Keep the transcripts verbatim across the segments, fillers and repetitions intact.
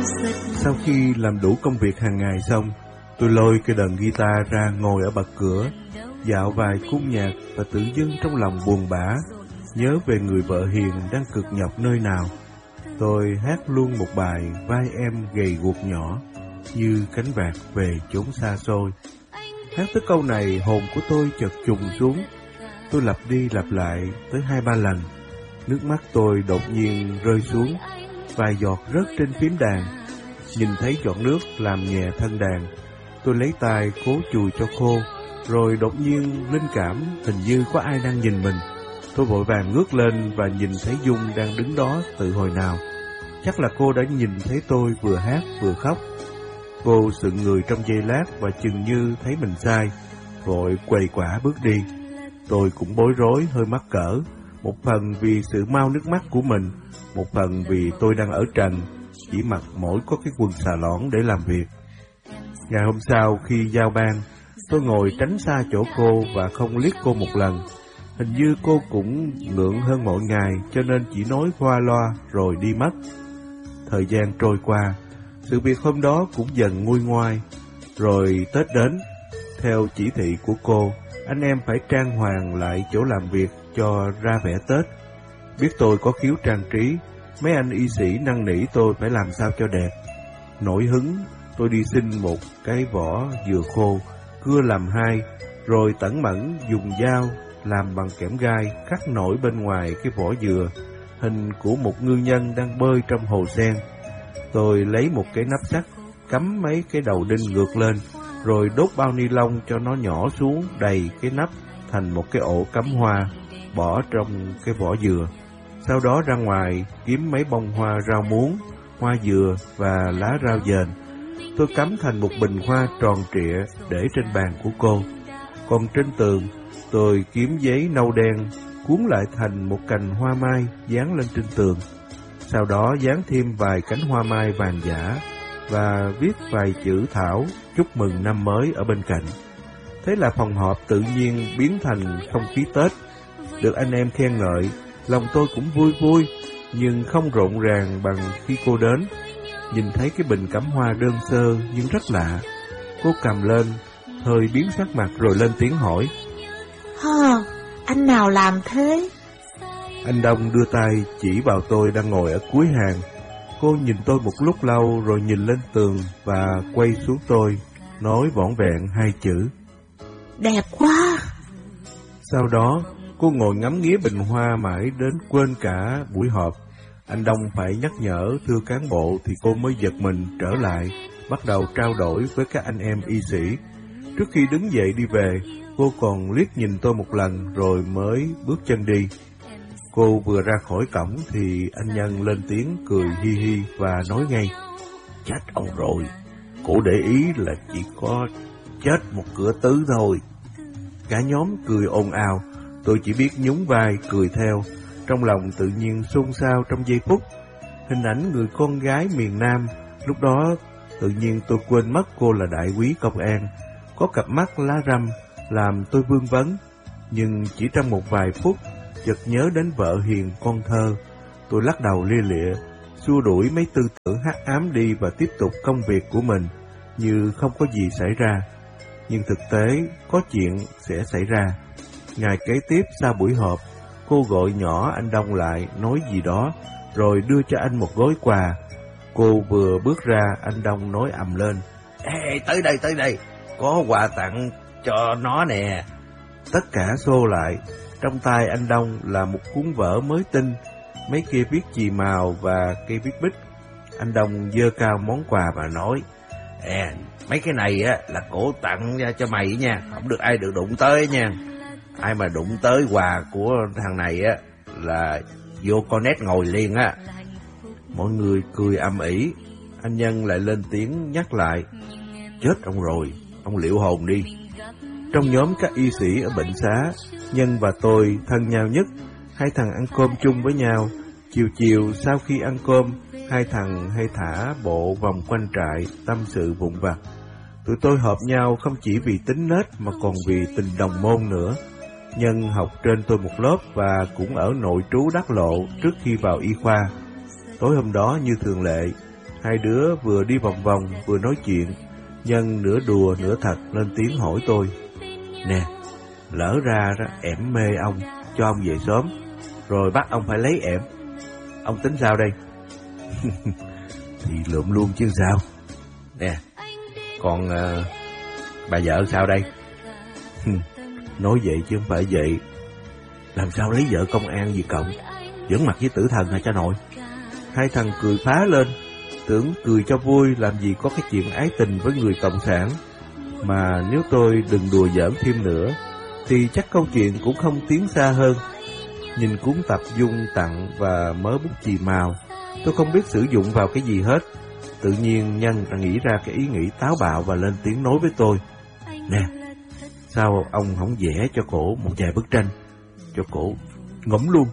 Sau khi làm đủ công việc hàng ngày xong, tôi lôi cái đờn guitar ra ngồi ở bậc cửa, dạo vài cung nhạc và tự dưng trong lòng buồn bã, nhớ về người vợ hiền đang cực nhọc nơi nào. Tôi hát luôn một bài vai em gầy guộc nhỏ, như cánh vạc về chốn xa xôi. Hát tới câu này hồn của tôi chợt trùng xuống. Tôi lặp đi lặp lại tới hai ba lần. Nước mắt tôi đột nhiên rơi xuống, vài giọt rớt trên phím đàn. Nhìn thấy giọt nước làm nhẹ thân đàn, tôi lấy tay cố chùi cho khô, rồi đột nhiên linh cảm hình như có ai đang nhìn mình. Tôi vội vàng ngước lên và nhìn thấy Dung đang đứng đó từ hồi nào. Chắc là cô đã nhìn thấy tôi vừa hát vừa khóc. Cô sững người trong giây lát và chừng như thấy mình sai, vội quầy quả bước đi. Tôi cũng bối rối hơi mắc cỡ, một phần vì sự mau nước mắt của mình, một phần vì tôi đang ở trần, chỉ mặc mỗi có cái quần xà lõn để làm việc. Ngày hôm sau khi giao ban, tôi ngồi tránh xa chỗ cô và không liếc cô một lần. Hình như cô cũng ngượng hơn mọi ngày, cho nên chỉ nói qua loa rồi đi mất. Thời gian trôi qua, sự việc hôm đó cũng dần nguôi ngoai. Rồi Tết đến, theo chỉ thị của cô, anh em phải trang hoàng lại chỗ làm việc cho ra vẻ Tết. Biết tôi có khiếu trang trí, mấy anh y sĩ năn nỉ tôi phải làm sao cho đẹp. Nổi hứng, tôi đi xin một cái vỏ dừa khô, cưa làm hai, rồi tẩn mẫn dùng dao làm bằng kẽm gai cắt nổi bên ngoài cái vỏ dừa, hình của một ngư nhân đang bơi trong hồ sen. Tôi lấy một cái nắp sắt, cắm mấy cái đầu đinh ngược lên, rồi đốt bao ni lông cho nó nhỏ xuống đầy cái nắp thành một cái ổ cắm hoa, bỏ trong cái vỏ dừa. Sau đó ra ngoài kiếm mấy bông hoa rau muống, hoa dừa và lá rau dền. Tôi cắm thành một bình hoa tròn trịa để trên bàn của cô. Còn trên tường, tôi kiếm giấy nâu đen, cuốn lại thành một cành hoa mai dán lên trên tường. Sau đó dán thêm vài cánh hoa mai vàng giả và viết vài chữ thảo chúc mừng năm mới ở bên cạnh. Thế là phòng họp tự nhiên biến thành không khí Tết. Được anh em khen ngợi, lòng tôi cũng vui vui, nhưng không rộn ràng bằng khi cô đến. Nhìn thấy cái bình cắm hoa đơn sơ nhưng rất lạ. Cô cầm lên, hơi biến sắc mặt rồi lên tiếng hỏi: Hờ, anh nào làm thế? Anh Đông đưa tay chỉ vào tôi đang ngồi ở cuối hàng. Cô nhìn tôi một lúc lâu rồi nhìn lên tường và quay xuống tôi, nói vỏn vẹn hai chữ: Đẹp quá. Sau đó, cô ngồi ngắm nghía bình hoa mãi đến quên cả buổi họp. Anh Đông phải nhắc nhở thưa cán bộ thì cô mới giật mình trở lại, bắt đầu trao đổi với các anh em y sĩ. Trước khi đứng dậy đi về, cô còn liếc nhìn tôi một lần rồi mới bước chân đi. Cô vừa ra khỏi cổng thì anh Nhân lên tiếng cười hi hi và nói ngay: Chết ông rồi, cổ để ý là chỉ có chết một cửa tứ thôi. Cả nhóm cười ồn ào, tôi chỉ biết nhún vai cười theo. Trong lòng tự nhiên xôn xao trong giây phút. Hình ảnh người con gái miền Nam, lúc đó tự nhiên tôi quên mất cô là đại úy công an, có cặp mắt lá răm, làm tôi vương vấn. Nhưng chỉ trong một vài phút, chợt nhớ đến vợ hiền con thơ. Tôi lắc đầu lia lịa, xua đuổi mấy tư tưởng hắc ám đi và tiếp tục công việc của mình, như không có gì xảy ra. Nhưng thực tế, có chuyện sẽ xảy ra. Ngày kế tiếp sau buổi họp, cô gọi nhỏ anh Đông lại, nói gì đó, rồi đưa cho anh một gói quà. Cô vừa bước ra, anh Đông nói ầm lên: Ê, tới đây, tới đây, có quà tặng cho nó nè. Tất cả xô lại. Trong tay anh Đông là một cuốn vở mới tinh, mấy kia viết chì màu và cây viết bích. Anh Đông giơ cao món quà và nói: À, mấy cái này á là cổ tặng cho mày nha, không được ai được đụng tới nha. Ai mà đụng tới quà của thằng này á là vô con nét ngồi liền á. Mọi người cười ầm ĩ. Anh Nhân lại lên tiếng nhắc lại: Chết ông rồi, ông liệu hồn đi. Trong nhóm các y sĩ ở bệnh xá, Nhân và tôi thân nhau nhất. Hai thằng ăn cơm chung với nhau. Chiều chiều sau khi ăn cơm, hai thằng hay thả bộ vòng quanh trại tâm sự vụn vặt. Tụi tôi hợp nhau không chỉ vì tính nết mà còn vì tình đồng môn nữa. Nhân học trên tôi một lớp và cũng ở nội trú Đắc Lộ trước khi vào y khoa. Tối hôm đó như thường lệ, Hai đứa vừa đi vòng vòng vừa nói chuyện, Nhân nửa đùa nửa thật lên tiếng hỏi tôi: Nè, lỡ ra đó ẻm mê ông, cho ông về sớm, rồi bắt ông phải lấy ẻm, ông tính sao đây? Thì lượm luôn chứ sao. Nè, còn uh, bà vợ sao đây? Nói vậy chứ không phải vậy. Làm sao lấy vợ công an gì cộng, vẫn mặt với tử thần hả cha nội? Hai thằng cười phá lên, tưởng cười cho vui, làm gì có cái chuyện ái tình với người cộng sản. Mà nếu tôi đừng đùa giỡn thêm nữa, thì chắc câu chuyện cũng không tiến xa hơn. Nhìn cuốn tập Dung tặng và mớ bút chì màu, tôi không biết sử dụng vào cái gì hết. Tự nhiên Nhân đã nghĩ ra cái ý nghĩ táo bạo và lên tiếng nói với tôi: Nè, sao ông không vẽ cho cổ một vài bức tranh, cho cổ ngẫm luôn?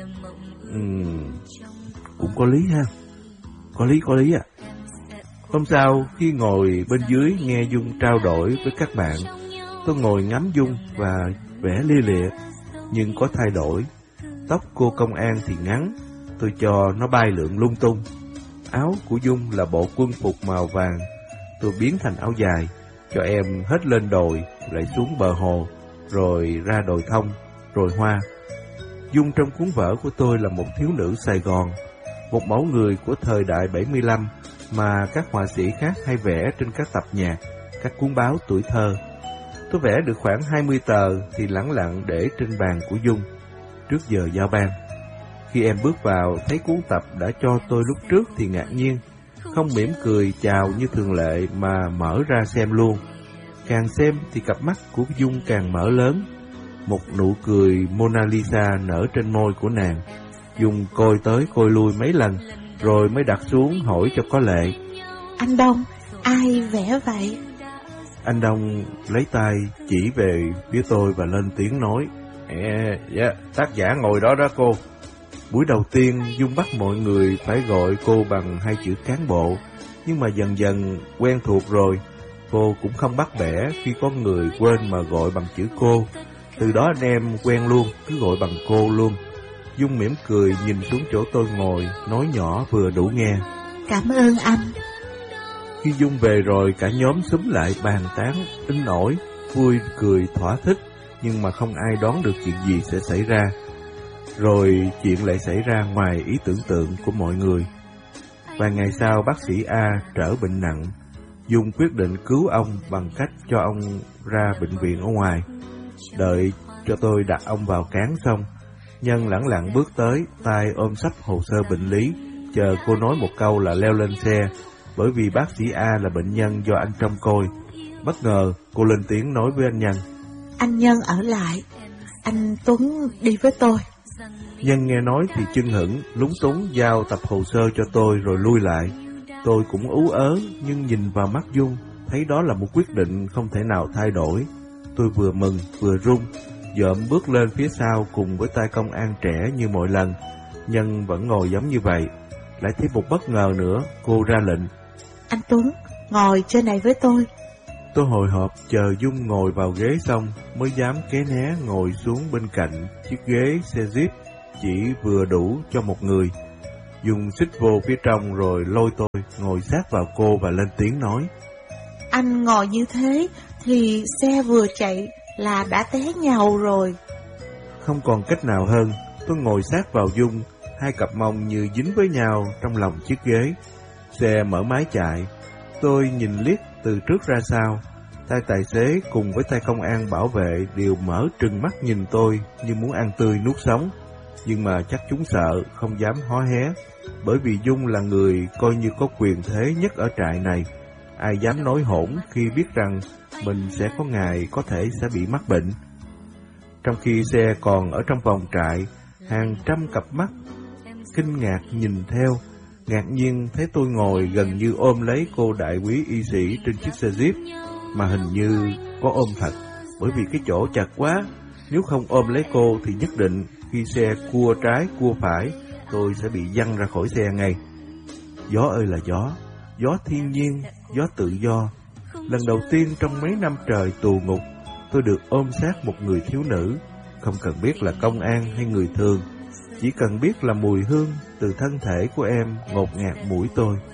Uhm, cũng có lý ha. Có lý, có lý à. Hôm sau, khi ngồi bên dưới nghe Dung trao đổi với các bạn, tôi ngồi ngắm Dung và vẽ lia lịa, nhưng có thay đổi. Tóc cô công an thì ngắn, tôi cho nó bay lượn lung tung. Áo của Dung là bộ quân phục màu vàng, tôi biến thành áo dài, cho em hết lên đồi, lại xuống bờ hồ, rồi ra đồi thông, rồi hoa. Dung trong cuốn vở của tôi là một thiếu nữ Sài Gòn, một mẫu người của thời đại bảy mươi lăm mà các họa sĩ khác hay vẽ trên các tập nhạc, các cuốn báo tuổi thơ. Tôi vẽ được khoảng hai mươi tờ thì lẳng lặng để trên bàn của Dung, trước giờ giao ban. Khi em bước vào thấy cuốn tập đã cho tôi lúc trước thì ngạc nhiên, không mỉm cười chào như thường lệ mà mở ra xem luôn. Càng xem thì cặp mắt của Dung càng mở lớn, một nụ cười Mona Lisa nở trên môi của nàng. Dung coi tới coi lui mấy lần, rồi mới đặt xuống hỏi cho có lệ: Anh Đông, ai vẽ vậy? Anh Đông lấy tay chỉ về phía tôi và lên tiếng nói: yeah, yeah, tác giả ngồi đó đó cô. Buổi đầu tiên Dung bắt mọi người phải gọi cô bằng hai chữ cán bộ, nhưng mà dần dần quen thuộc rồi. Cô cũng không bắt bẻ khi có người quên mà gọi bằng chữ cô. Từ đó anh em quen luôn, cứ gọi bằng cô luôn. Dung mỉm cười nhìn xuống chỗ tôi ngồi, nói nhỏ vừa đủ nghe: Cảm ơn anh. Khi Dung về rồi, cả nhóm xúm lại bàn tán in ỏi, vui cười thỏa thích, nhưng mà không ai đoán được chuyện gì sẽ xảy ra. Rồi chuyện lại xảy ra ngoài ý tưởng tượng của mọi người. Vài ngày sau, bác sĩ A trở bệnh nặng. Dung quyết định cứu ông bằng cách cho ông ra bệnh viện ở ngoài. Đợi cho tôi đặt ông vào cáng xong, Nhân lẳng lặng bước tới, tay ôm sắp hồ sơ bệnh lý, chờ cô nói một câu là leo lên xe, bởi vì bác sĩ A là bệnh nhân do anh trông coi. Bất ngờ, cô lên tiếng nói với anh Nhân: Anh Nhân ở lại, anh Tuấn đi với tôi. Nhân nghe nói thì chưng hửng, lúng túng giao tập hồ sơ cho tôi rồi lui lại. Tôi cũng ú ớ, nhưng nhìn vào mắt Dung, thấy đó là một quyết định không thể nào thay đổi. Tôi vừa mừng vừa run, dợm bước lên phía sau cùng với tay công an trẻ như mọi lần. Nhân vẫn ngồi giống như vậy. Lại thêm một bất ngờ nữa, cô ra lệnh: Anh Tuấn, ngồi trên này với tôi. Tôi hồi hộp chờ Dung ngồi vào ghế xong mới dám ké né ngồi xuống bên cạnh chiếc ghế xe Jeep chỉ vừa đủ cho một người. Dung xích vô phía trong rồi lôi tôi ngồi sát vào cô và lên tiếng nói: Anh ngồi như thế thì xe vừa chạy là đã té nhàu rồi. Không còn cách nào hơn, tôi ngồi sát vào Dung, hai cặp mông như dính với nhau trong lòng chiếc ghế. Xe mở máy chạy, tôi nhìn liếc từ trước ra sau. Tay tài xế cùng với tay công an bảo vệ đều mở trừng mắt nhìn tôi như muốn ăn tươi nuốt sống. Nhưng mà chắc chúng sợ, không dám hó hé, bởi vì Dung là người coi như có quyền thế nhất ở trại này. Ai dám nói hỗn khi biết rằng mình sẽ có ngày có thể sẽ bị mắc bệnh. Trong khi xe còn ở trong vòng trại, hàng trăm cặp mắt kinh ngạc nhìn theo, ngạc nhiên thấy tôi ngồi gần như ôm lấy cô đại quý y sĩ trên chiếc xe Jeep, mà hình như có ôm thật, bởi vì cái chỗ chặt quá. Nếu không ôm lấy cô thì nhất định khi xe cua trái cua phải, tôi sẽ bị văng ra khỏi xe ngay. Gió ơi là gió, gió thiên nhiên, gió tự do. Lần đầu tiên trong mấy năm trời tù ngục, tôi được ôm sát một người thiếu nữ, không cần biết là công an hay người thường, chỉ cần biết là mùi hương từ thân thể của em ngột ngạt mũi tôi.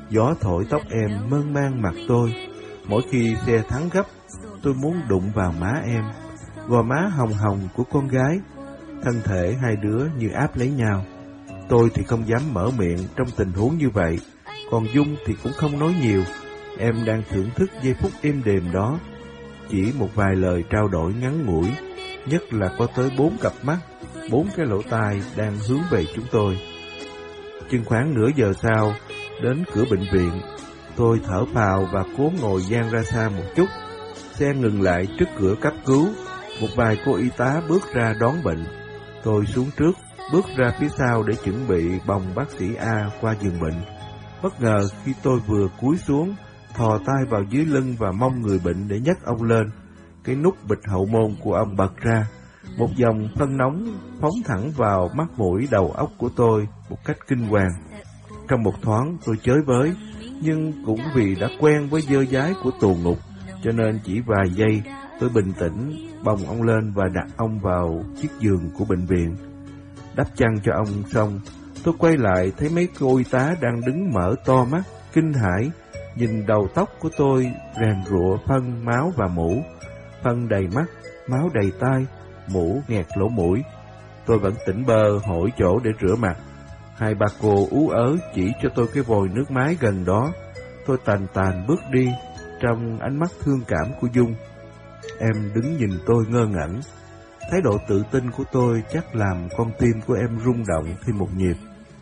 Gió thổi tóc em mơn man mặt tôi. Mỗi khi xe thắng gấp, tôi muốn đụng vào má em, gò má hồng hồng của con gái. Thân thể hai đứa như áp lấy nhau. Tôi thì không dám mở miệng trong tình huống như vậy, còn Dung thì cũng không nói nhiều. Em đang thưởng thức giây phút êm đềm đó. Chỉ một vài lời trao đổi ngắn ngủi, nhất là có tới bốn cặp mắt, bốn cái lỗ tai đang hướng về chúng tôi. Chừng khoảng nửa giờ sau, đến cửa bệnh viện, tôi thở phào và cố ngồi dang ra xa một chút. Xe ngừng lại trước cửa cấp cứu, một vài cô y tá bước ra đón bệnh. Tôi xuống trước, bước ra phía sau để chuẩn bị bồng bác sĩ A qua giường bệnh. Bất ngờ khi tôi vừa cúi xuống, thò tay vào dưới lưng và mong người bệnh để nhấc ông lên, cái nút bịch hậu môn của ông bật ra. Một dòng phân nóng phóng thẳng vào mắt mũi đầu óc của tôi một cách kinh hoàng. Trong một thoáng tôi chới với, nhưng cũng vì đã quen với dơ dái của tù ngục, cho nên chỉ vài giây tôi bình tĩnh bồng ông lên và đặt ông vào chiếc giường của bệnh viện. Đắp chăn cho ông xong, tôi quay lại thấy mấy cô y tá đang đứng mở to mắt, kinh hãi, nhìn đầu tóc của tôi rèn rụa phân, máu và mũ. Phân đầy mắt, máu đầy tai, mũ nghẹt lỗ mũi. Tôi vẫn tỉnh bơ hỏi chỗ để rửa mặt. Hai bà cô ú ớ chỉ cho tôi cái vòi nước máy gần đó. Tôi tàn tàn bước đi, trong ánh mắt thương cảm của Dung. Em đứng nhìn tôi ngơ ngẩn. Thái độ tự tin của tôi chắc làm con tim của em rung động thêm một nhịp.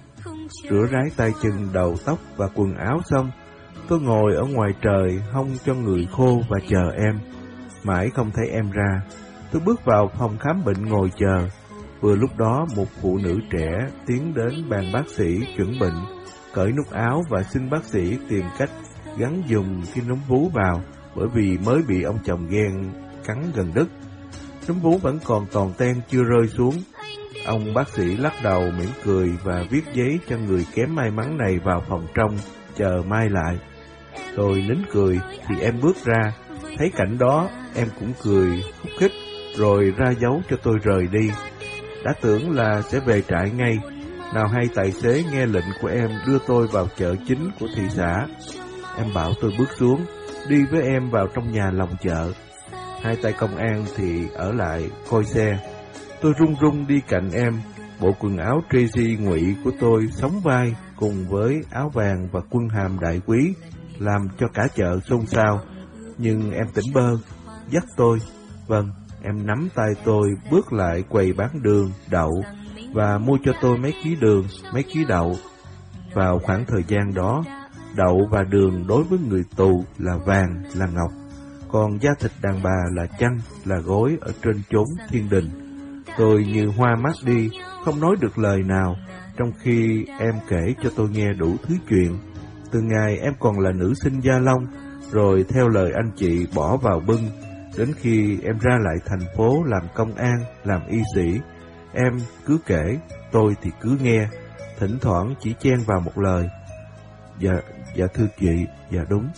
Rửa rái tay chân, đầu tóc và quần áo xong, tôi ngồi ở ngoài trời hong cho người khô và chờ em. Mãi không thấy em ra, tôi bước vào phòng khám bệnh ngồi chờ. Vừa lúc đó một phụ nữ trẻ tiến đến bàn bác sĩ chuẩn bệnh, cởi nút áo và xin bác sĩ tìm cách gắn dùng cái núm vú vào, bởi vì mới bị ông chồng ghen cắn gần đứt. Núm vú vẫn còn toàn ten chưa rơi xuống. Ông bác sĩ lắc đầu mỉm cười và viết giấy cho người kém may mắn này vào phòng trong, chờ mai lại. Tôi nín cười thì em bước ra, thấy cảnh đó em cũng cười khúc khích, rồi ra dấu cho tôi rời đi. Đã tưởng là sẽ về trại ngay, nào hay tài xế nghe lệnh của em đưa tôi vào chợ chính của thị xã. Em bảo tôi bước xuống, đi với em vào trong nhà lòng chợ. Hai tay công an thì ở lại coi xe. Tôi run run đi cạnh em. Bộ quần áo Tracy ngụy của tôi sóng vai cùng với áo vàng và quân hàm đại quý, làm cho cả chợ xôn xao. Nhưng em tỉnh bơ, dắt tôi. Vâng, em nắm tay tôi bước lại quầy bán đường, đậu và mua cho tôi mấy ký đường, mấy ký đậu. Vào khoảng thời gian đó, đậu và đường đối với người tù là vàng, là ngọc, còn da thịt đàn bà là chăn, là gối ở trên chốn thiên đình. Tôi như hoa mắt đi, không nói được lời nào, trong khi em kể cho tôi nghe đủ thứ chuyện. Từ ngày em còn là nữ sinh Gia Long, rồi theo lời anh chị bỏ vào bưng, đến khi em ra lại thành phố làm công an, làm y sĩ. Em cứ kể, tôi thì cứ nghe, thỉnh thoảng chỉ chen vào một lời. Dạ, dạ thưa chị, dạ đúng.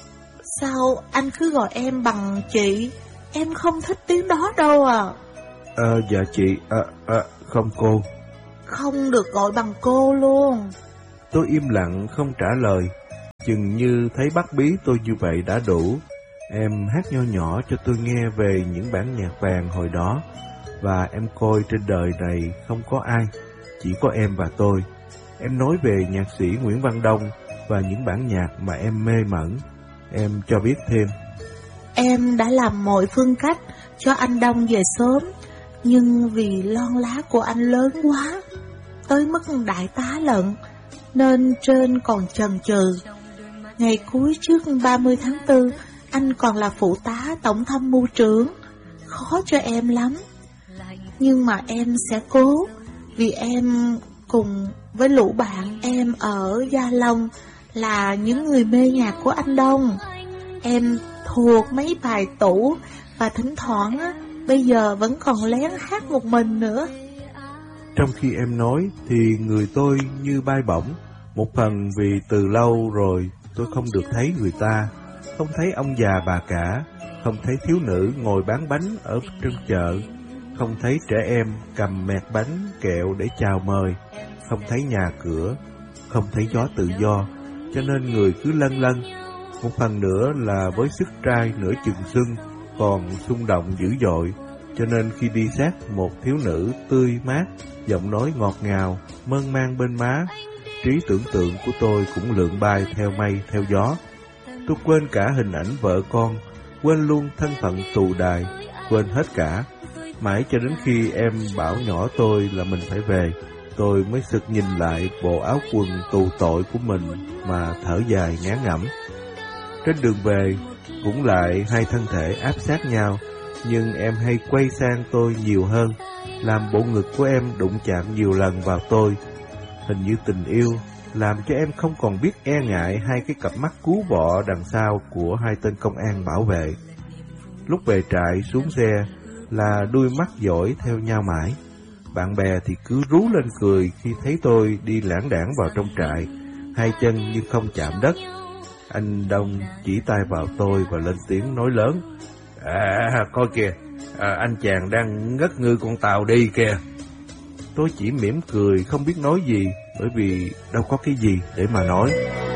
Sao anh cứ gọi em bằng chị? Em không thích tiếng đó đâu à. Ờ, dạ chị, à, à, không cô. Không được gọi bằng cô luôn. Tôi im lặng không trả lời, chừng như thấy bắt bí tôi như vậy đã đủ. Em hát nho nhỏ cho tôi nghe về những bản nhạc vàng hồi đó, và em coi trên đời này không có ai, chỉ có em và tôi. Em nói về nhạc sĩ Nguyễn Văn Đông và những bản nhạc mà em mê mẩn. Em cho biết thêm. Em đã làm mọi phương cách cho anh Đông về sớm, nhưng vì lon lá của anh lớn quá, tới mức đại tá lận, nên trên còn chần chừ. Ngày cuối trước ba mươi tháng tư, anh còn là phụ tá tổng tham mưu trưởng, khó cho em lắm. Nhưng mà em sẽ cố, vì em cùng với lũ bạn em ở Gia Long là những người mê nhạc của anh Đông. Em thuộc mấy bài tủ và thỉnh thoảng á, bây giờ vẫn còn lén hát một mình nữa. Trong khi em nói thì người tôi như bay bổng, một phần vì từ lâu rồi tôi không được thấy người ta, không thấy ông già bà cả, không thấy thiếu nữ ngồi bán bánh ở trên chợ, không thấy trẻ em cầm mẹt bánh kẹo để chào mời, không thấy nhà cửa, không thấy gió tự do, cho nên người cứ lân lân. Một phần nữa là với sức trai nửa chừng xuân còn xung động dữ dội, cho nên khi đi sát một thiếu nữ tươi mát, giọng nói ngọt ngào, mơn man bên má, trí tưởng tượng của tôi cũng lượn bay theo mây theo gió. Tôi quên cả hình ảnh vợ con, quên luôn thân phận tù đài, quên hết cả. Mãi cho đến khi em bảo nhỏ tôi là mình phải về, tôi mới sực nhìn lại bộ áo quần tù tội của mình mà thở dài ngán ngẩm. Trên đường về, cũng lại hai thân thể áp sát nhau, nhưng em hay quay sang tôi nhiều hơn, làm bộ ngực của em đụng chạm nhiều lần vào tôi. Hình như tình yêu làm cho em không còn biết e ngại hai cái cặp mắt cú bọ đằng sau của hai tên công an bảo vệ. Lúc về trại xuống xe là đuôi mắt dõi theo nhau mãi. Bạn bè thì cứ rú lên cười khi thấy tôi đi lãng đãng vào trong trại, hai chân nhưng không chạm đất. Anh Đông chỉ tay vào tôi và lên tiếng nói lớn: À, coi kìa, à, anh chàng đang ngất ngư con tàu đi kìa. Tôi chỉ mỉm cười không biết nói gì, bởi vì đâu có cái gì để mà nói.